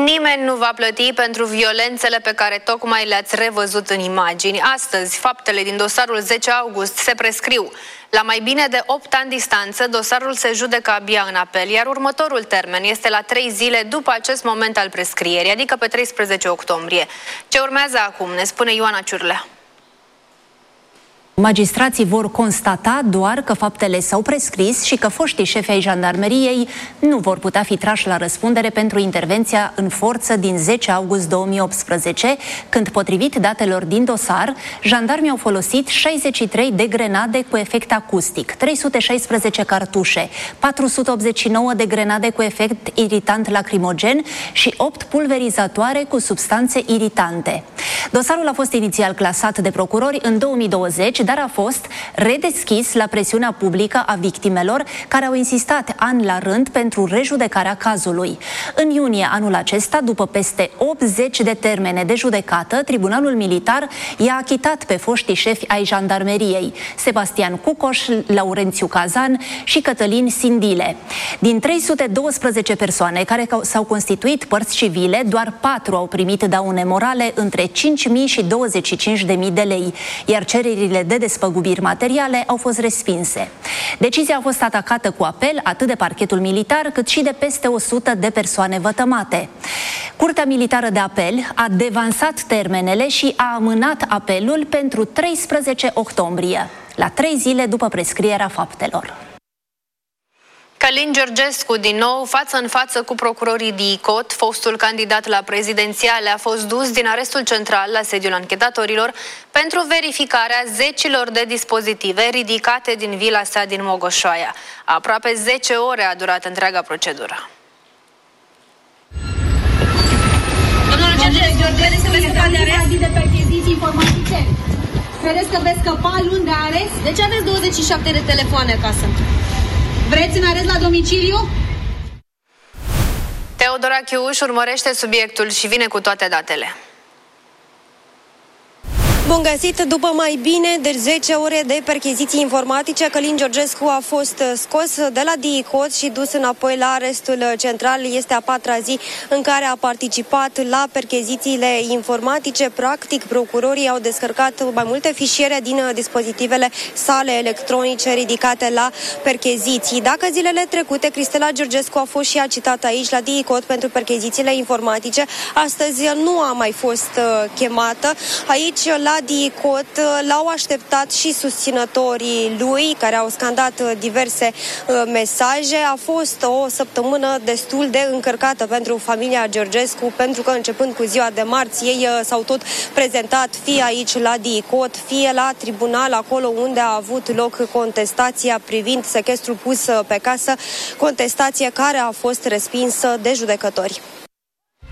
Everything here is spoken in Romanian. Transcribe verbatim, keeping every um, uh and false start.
Nimeni nu va plăti pentru violențele pe care tocmai le-ați revăzut în imagini. Astăzi, faptele din dosarul zece august se prescriu. La mai bine de opt ani distanță, dosarul se judecă abia în apel, iar următorul termen este la trei zile după acest moment al prescrierii, adică pe treisprezece octombrie. Ce urmează acum, ne spune Ioana Ciurlea. Magistrații vor constata doar că faptele s-au prescris și că foștii șefi ai jandarmeriei nu vor putea fi trași la răspundere pentru intervenția în forță din zece august două mii optsprezece, când, potrivit datelor din dosar, jandarmii au folosit șaizeci și trei de grenade cu efect acustic, trei sute șaisprezece cartușe, patru sute optzeci și nouă de grenade cu efect iritant lacrimogen și opt pulverizatoare cu substanțe iritante. Dosarul a fost inițial clasat de procurori în două mii douăzeci, dar a fost redeschis la presiunea publică a victimelor, care au insistat ani la rând pentru rejudecarea cazului. În iunie anul acesta, după peste optzeci de termene de judecată, Tribunalul Militar i-a achitat pe foștii șefi ai jandarmeriei, Sebastian Cucoș, Laurențiu Cazan și Cătălin Sindile. Din trei sute douăsprezece persoane care s-au constituit părți civile, doar patru au primit daune morale între cinci mii și douăzeci și cinci de mii de lei, iar cererile de despăgubiri materiale au fost respinse. Decizia a fost atacată cu apel atât de parchetul militar cât și de peste o sută de persoane vătămate. Curtea Militară de Apel a devansat termenele și a amânat apelul pentru treisprezece octombrie, la trei zile după prescrierea faptelor. Călin Georgescu, din nou, față în față cu procurorii D I C O T, fostul candidat la prezidențiale, a fost dus din arestul central la sediul anchetatorilor pentru verificarea zecilor de dispozitive ridicate din vila sa din Mogoșoaia. Aproape zece ore a durat întreaga procedură. Domnul Georgescu, credeți că veți scăpa de arest? de percheziții informatice? Credeți că veți scăpa luni de arest? De ce aveți douăzeci și șapte de telefoane acasă? Vreți în arest la domiciliu? Teodorache Uș urmărește subiectul și vine cu toate datele. Bun găsit! După mai bine de zece ore de percheziții informatice, Călin Georgescu a fost scos de la D I C O T și dus înapoi la arestul central. Este a patra zi în care a participat la perchezițiile informatice. Practic, procurorii au descărcat mai multe fișiere din dispozitivele sale electronice ridicate la percheziții. Dacă zilele trecute Cristela Georgescu a fost și ea citată aici la D I C O T pentru perchezițiile informatice, astăzi nu a mai fost chemată. Aici, la D I C O T, l-au așteptat și susținătorii lui, care au scandat diverse uh, mesaje. A fost o săptămână destul de încărcată pentru familia Georgescu, pentru că începând cu ziua de marți, ei uh, s-au tot prezentat fie aici la D I C O T, fie la tribunal, acolo unde a avut loc contestația privind sechestrul pus pe casă, contestație care a fost respinsă de judecători.